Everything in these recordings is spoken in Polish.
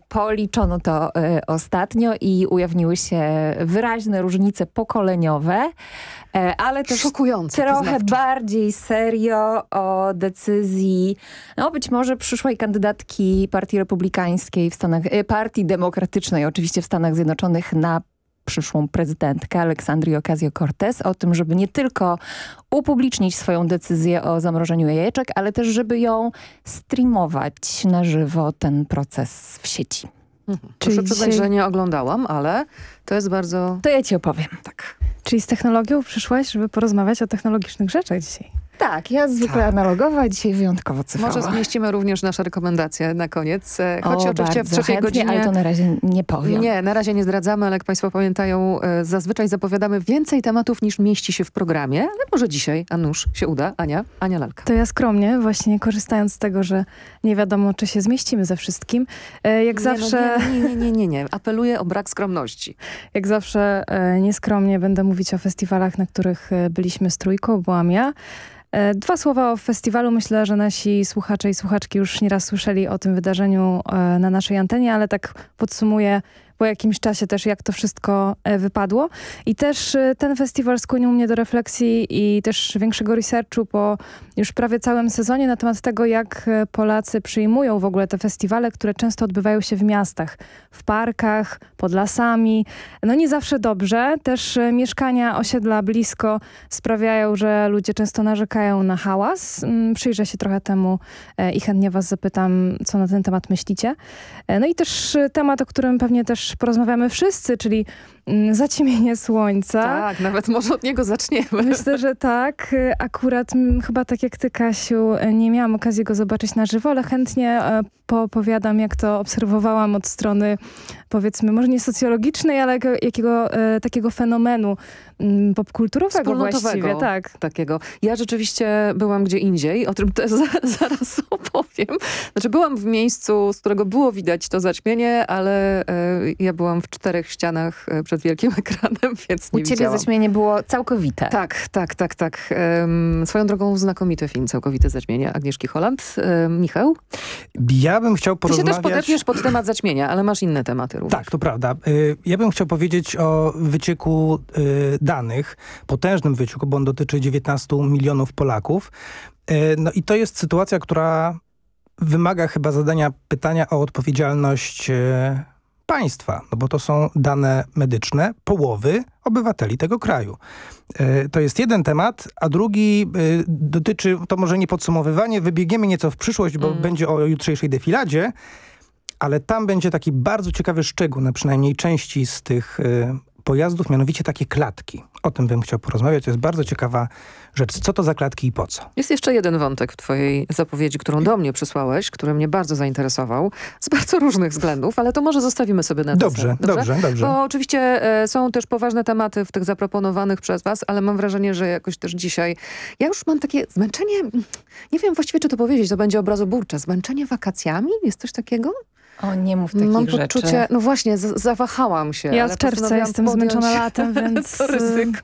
Policzono to ostatnio i ujawniły się wyraźne różnice pokoleniowe, ale też szokujące, trochę bardziej serio o decyzji być może przyszłej kandydatki Partii Republikańskiej w Stanach, Partii Demokratycznej oczywiście w Stanach Zjednoczonych na przyszłą prezydentkę Aleksandrii Ocasio-Cortez o tym, żeby nie tylko upublicznić swoją decyzję o zamrożeniu jajeczek, ale też żeby ją streamować na żywo, ten proces w sieci. Proszę przyznać, że nie oglądałam, ale to jest bardzo... To ja ci opowiem. Tak. Czyli z technologią przyszłaś, żeby porozmawiać o technologicznych rzeczach dzisiaj? Tak, ja zwykle analogowa, dzisiaj wyjątkowo cyfrowa. Może zmieścimy również nasze rekomendacje na koniec. Choć oczywiście w trzeciej chętnie, godzinie... ale to na razie nie powiem. Nie, na razie nie zdradzamy, ale jak państwo pamiętają, zazwyczaj zapowiadamy więcej tematów niż mieści się w programie, ale może dzisiaj, Anusz, się uda. Ania Lalka. To ja skromnie, właśnie korzystając z tego, że nie wiadomo, czy się zmieścimy ze wszystkim. Jak zawsze... Nie. Apeluję o brak skromności. Jak zawsze nieskromnie będę mówić o festiwalach, na których byliśmy z trójką, byłam ja. 2 słowa o festiwalu. Myślę, że nasi słuchacze i słuchaczki już nieraz słyszeli o tym wydarzeniu na naszej antenie, ale tak podsumuję po jakimś czasie też, jak to wszystko wypadło. I też ten festiwal skłonił mnie do refleksji i też większego researchu po już prawie całym sezonie na temat tego, jak Polacy przyjmują w ogóle te festiwale, które często odbywają się w miastach, w parkach, pod lasami. No nie zawsze dobrze. Też mieszkania, osiedla blisko sprawiają, że ludzie często narzekają na hałas. Przyjrzę się trochę temu i chętnie was zapytam, co na ten temat myślicie. No i też temat, o którym pewnie też porozmawiamy wszyscy, czyli zaćmienie słońca. Tak, nawet może od niego zaczniemy. Myślę, że tak. Akurat chyba tak jak ty, Kasiu, nie miałam okazji go zobaczyć na żywo, ale chętnie poopowiadam, jak to obserwowałam od strony, powiedzmy, może nie socjologicznej, ale takiego fenomenu popkulturowego właściwie. Tak. Takiego. Ja rzeczywiście byłam gdzie indziej, o czym też zaraz opowiem. Znaczy byłam w miejscu, z którego było widać to zaćmienie, ale ja byłam w 4 ścianach przed wielkim ekranem, więc nie widziałam. U ciebie zaćmienie było całkowite. Tak. Swoją drogą znakomity film, Całkowite zaćmienie Agnieszki Holland. Michał? Ja bym chciał porozmawiać... Ty się też podepniesz pod temat zaćmienia, ale masz inne tematy również. Tak, to prawda. Ja bym chciał powiedzieć o wycieku danych, potężnym wycieku, bo on dotyczy 19 milionów Polaków. No i to jest sytuacja, która wymaga chyba zadania pytania o odpowiedzialność państwa, no bo to są dane medyczne połowy obywateli tego kraju. To jest jeden temat, a drugi dotyczy, to może nie podsumowywanie, wybiegniemy nieco w przyszłość, bo będzie o jutrzejszej defiladzie, ale tam będzie taki bardzo ciekawy szczegół na przynajmniej części z tych pojazdów, mianowicie takie klatki. O tym bym chciał porozmawiać. To jest bardzo ciekawa rzecz. Co to za klatki i po co? Jest jeszcze jeden wątek w twojej zapowiedzi, którą do mnie przysłałeś, który mnie bardzo zainteresował. Z bardzo różnych względów, ale to może zostawimy sobie na deser. Dobrze. Bo oczywiście są też poważne tematy w tych zaproponowanych przez was, ale mam wrażenie, że jakoś też dzisiaj... Ja już mam takie zmęczenie... Nie wiem właściwie, czy to powiedzieć, to będzie obrazoburcze. Zmęczenie wakacjami? Jest coś takiego? O, nie mów takich Mam rzeczy. poczucie, no właśnie, zawahałam się. Ja ale od czerwca jestem zmęczona latem, więc... to ryzyko.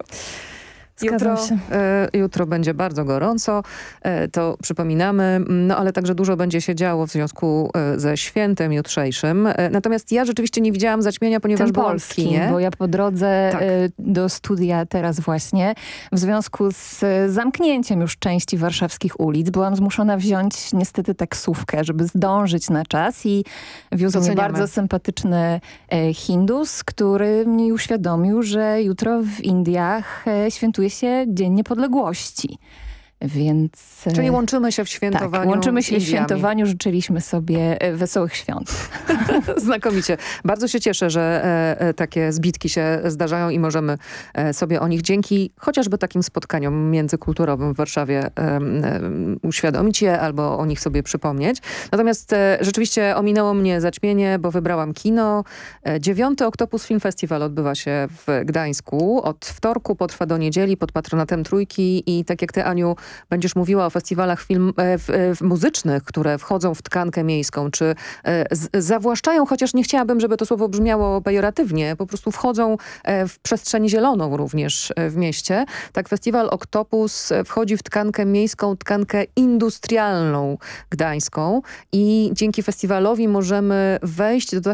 Jutro będzie bardzo gorąco, to przypominamy, no ale także dużo będzie się działo w związku ze świętem jutrzejszym. Natomiast ja rzeczywiście nie widziałam zaćmienia, ponieważ byłam w kinie. Bo ja po drodze do studia teraz właśnie, w związku z zamknięciem już części warszawskich ulic, byłam zmuszona wziąć niestety taksówkę, żeby zdążyć na czas i wiózł mnie bardzo sympatyczny Hindus, który mnie uświadomił, że jutro w Indiach świętuje się Dzień Niepodległości. Więc... Czyli łączymy się w świętowaniu. Tak, łączymy się w świętowaniu, życzyliśmy sobie wesołych świąt. Znakomicie. Bardzo się cieszę, że takie zbitki się zdarzają i możemy sobie o nich dzięki chociażby takim spotkaniom międzykulturowym w Warszawie uświadomić je albo o nich sobie przypomnieć. Natomiast rzeczywiście ominęło mnie zaćmienie, bo wybrałam kino. 9. Oktopus Film Festival odbywa się w Gdańsku. Od wtorku potrwa do niedzieli pod patronatem Trójki i tak jak ty, Aniu, będziesz mówiła o festiwalach muzycznych, które wchodzą w tkankę miejską, czy zawłaszczają, chociaż nie chciałabym, żeby to słowo brzmiało pejoratywnie, po prostu wchodzą w przestrzeń zieloną również w mieście. Tak festiwal Oktopus wchodzi w tkankę miejską, tkankę industrialną gdańską i dzięki festiwalowi możemy wejść do